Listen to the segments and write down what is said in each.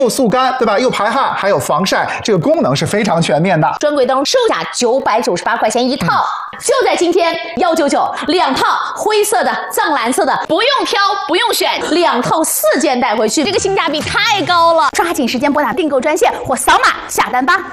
又速干，对吧？又排汗，还有防晒，这个功能是非常全面的。 专柜当中售价998块钱一套，就在今天199，2套灰色的、藏蓝色的，不用挑，不用选，2套4件带回去，这个性价比太高了！抓紧时间拨打订购专线或扫码下单吧。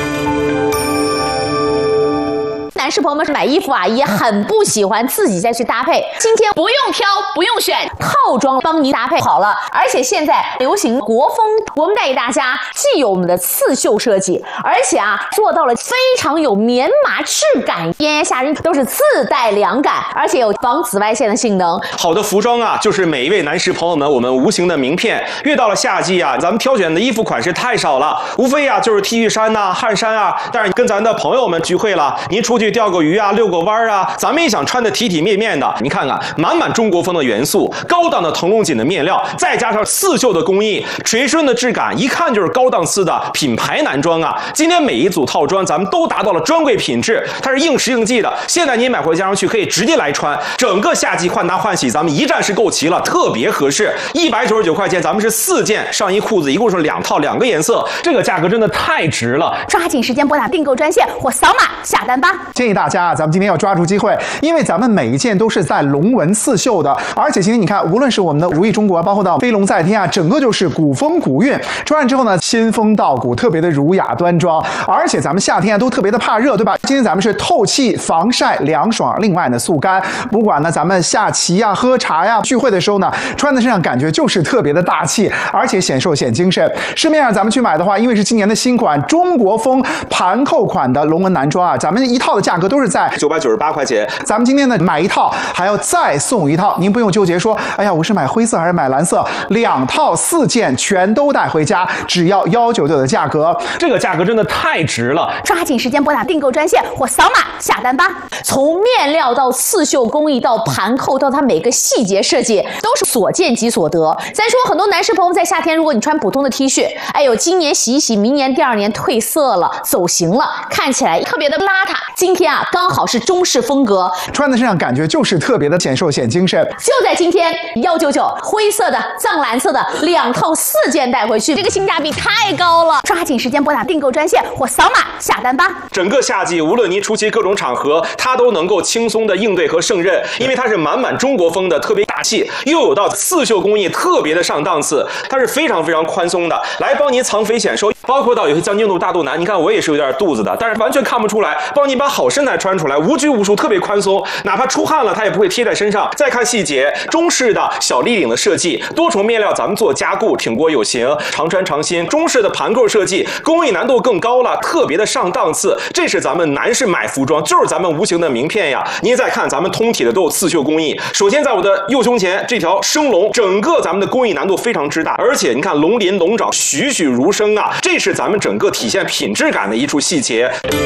男士朋友们买衣服啊，也很不喜欢自己再去搭配。今天不用挑，不用选，套装帮您搭配好了。而且现在流行国风，我们带给大家既有我们的刺绣设计，而且啊做到了非常有棉麻质感，炎炎夏日都是自带凉感，而且有防紫外线的性能。 好的服装啊，就是每一位男士朋友们我们无形的名片。越到了夏季啊，咱们挑选的衣服款式太少了，无非啊就是 T 恤衫呐、汗衫啊。但是跟咱的朋友们聚会了，您出去钓个鱼啊，遛个弯啊，咱们也想穿得体体面面的。你看看，满满中国风的元素，高档的腾龙锦的面料，再加上刺绣的工艺，垂顺的质感，一看就是高档次的品牌男装啊。今天每一组套装咱们都达到了专柜品质，它是应时应季的。现在您买回家上去可以直接来穿，整个夏季换搭换洗咱们一站式购齐了，特别合适。199块钱，咱们是4件上衣裤子，一共是2套2个颜色，这个价格真的太值了！ 抓紧时间拨打订购专线或扫码下单吧。 建议大家啊，咱们今天要抓住机会，因为咱们每一件都是在龙纹刺绣的，而且今天你看，无论是我们的如意中国，包括到飞龙在天啊，整个就是古风古韵，穿上之后呢，仙风道骨，特别的儒雅端庄。而且咱们夏天啊都特别的怕热，对吧？今天咱们是透气、防晒、凉爽，另外呢速干。不管呢咱们下棋呀、喝茶呀、聚会的时候呢，穿在身上感觉就是特别的大气，而且显瘦显精神。市面上咱们去买的话，因为是今年的新款中国风盘扣款的龙纹男装啊，咱们一套的价格都是在 998块钱。 咱们今天呢买一套还要再送一套，您不用纠结说，哎呀，我是买灰色还是买蓝色，2套4件全都带回家，只要199的价格， 这个价格真的太值了！ 抓紧时间拨打订购专线或扫码下单吧。从面料到刺绣工艺到盘扣到它每个细节设计，都是所见即所得。再说很多男士朋友在夏天，如果你穿普通的 T 恤，哎呦，今年洗一洗，明年第2年褪色了，走形了，看起来特别的邋遢。今天啊，刚好是中式风格， 穿在身上感觉就是特别的显瘦显精神。 就在今天199，灰色的、藏蓝色的2套4件带回去，这个性价比太高了！抓紧时间拨打订购专线或扫码下单吧。 整个夏季，无论您出席各种场合，它都能够轻松的应对和胜任，因为它是满满中国风的，特别大气，又有到刺绣工艺，特别的上档次，它是非常非常宽松的，来帮您藏肥显瘦。包括到有些将经度大肚腩，你看我也是有点肚子的，但是完全看不出来，帮你把好身材穿出来，无拘无束，特别宽松，哪怕出汗了它也不会贴在身上。再看细节，中式的小立领的设计，多重面料咱们做加固，挺过有型，常穿常新。中式的盘扣设计，工艺难度更高了，特别的上档次。这是咱们男士买服装，就是咱们无形的名片呀。您再看咱们通体的都有刺绣工艺，首先在我的右胸前这条生龙，整个咱们的工艺难度非常之大，而且你看龙鳞龙爪栩栩如生啊，这是咱们整个体现品质感的一处细节。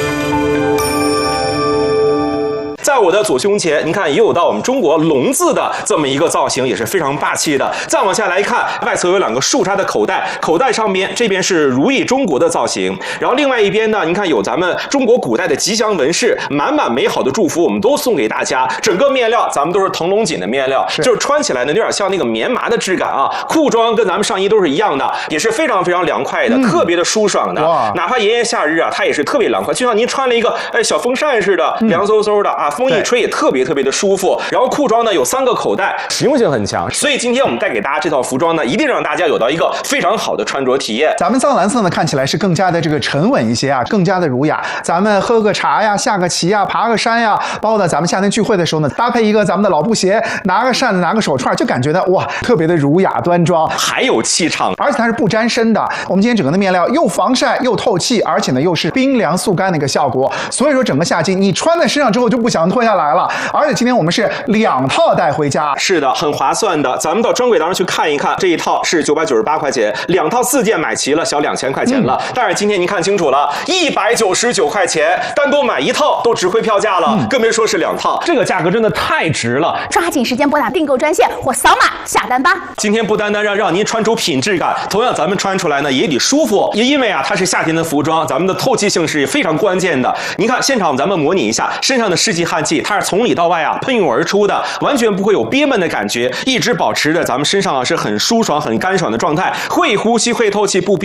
在我的左胸前，你看也有到我们中国龙字的这么一个造型，也是非常霸气的。再往下来看，外侧有2个竖插的口袋，口袋上边这边是如意中国的造型，然后另外一边呢，你看有咱们中国古代的吉祥纹饰，满满美好的祝福，我们都送给大家。整个面料咱们都是腾龙锦的面料，就是穿起来呢有点像那个棉麻的质感啊。裤装跟咱们上衣都是一样的，也是非常非常凉快的，特别的舒爽的。哪怕炎炎夏日啊，它也是特别凉快，就像您穿了一个小风扇似的，凉飕飕的啊。风一吹也特别特别的舒服，然后裤装呢有3个口袋，实用性很强，所以今天我们带给大家这套服装呢，一定让大家有到一个非常好的穿着体验。 咱们藏蓝色呢看起来是更加的这个沉稳一些啊，更加的儒雅。咱们喝个茶呀，下个棋呀，爬个山呀，包括咱们夏天聚会的时候呢，搭配一个咱们的老布鞋，拿个扇子，拿个手串，就感觉到哇，特别的儒雅端庄， 还有气场， 而且它是不沾身的。我们今天整个的面料又防晒又透气，而且呢又是冰凉速干的一个效果，所以说整个夏季你穿在身上之后就不想脱下来了。而且今天我们是2套带回家， 是的，很划算的。咱们到专柜当中去看一看，这一套是998块钱，2套4件买齐了，小2000块钱了。但是今天您看清楚了，199块钱，单独买1套都值回票价了，更别说是2套，这个价格真的太值了。 抓紧时间拨打订购专线或扫码下单吧。 今天不单单让您穿出品质感，同样咱们穿出来呢也得舒服，也因为啊它是夏天的服装，咱们的透气性是非常关键的。您看现场咱们模拟一下身上的湿气汗气，它是从里到外啊喷涌而出的，完全不会有憋闷的感觉，一直保持着咱们身上啊是很舒爽、很干爽的状态，会呼吸、会透气，不憋。